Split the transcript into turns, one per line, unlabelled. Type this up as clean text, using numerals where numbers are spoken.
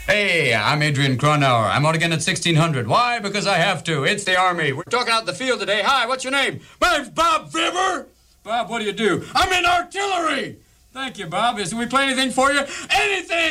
Hey, I'm Adrian Cronauer. I'm out again at 1600. Why? Because I have to. It's the Army. We're talking out in the field today. Hi, what's your name? My name's Bob Fibber. Bob, what do you do? I'm in artillery. Thank you, Bob. Is we play anything for you? Anything!